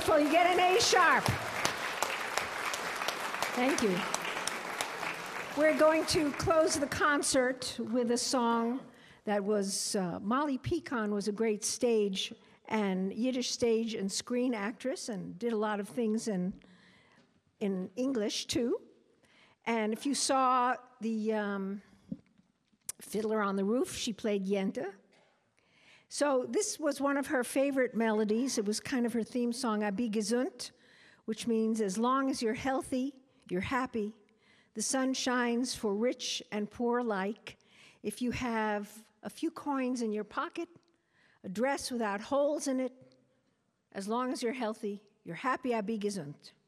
wonderful. You get an A sharp. Thank you. We're going to close the concert with a song that was, Molly Picon was a great stage and Yiddish stage and screen actress and did a lot of things in English too. And if you saw the Fiddler on the Roof, she played Yente. So this was one of her favorite melodies. It was kind of her theme song, Abi gesund, which means as long as you're healthy, you're happy. The sun shines for rich and poor alike. If you have a few coins in your pocket, a dress without holes in it, as long as you're healthy, you're happy, Abi gesund.